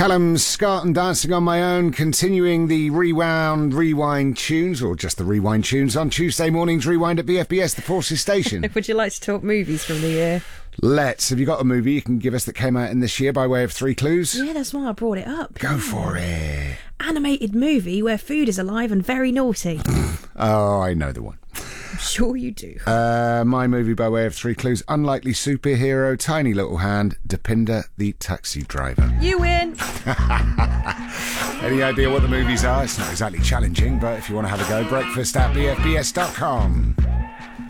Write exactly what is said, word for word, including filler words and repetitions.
Callum Scott and Dancing on My Own, continuing the Rewound Rewind tunes, or just the Rewind tunes, on Tuesday morning's Rewind at B F B S, the Forces Station. Would you like to talk movies from the year? Let's. Have you got a movie you can give us that came out in this year by way of three clues? Yeah, that's why I brought it up. Go yeah. for it. Animated movie where food is alive and very naughty. Oh, I know the one. I'm sure you do. Uh, my movie by way of three clues: Unlikely Superhero, Tiny Little Hand, Depinder the Taxi Driver. You win. Any idea what the movies are? It's not exactly challenging, but if you want to have a go, breakfast at b f b s dot com.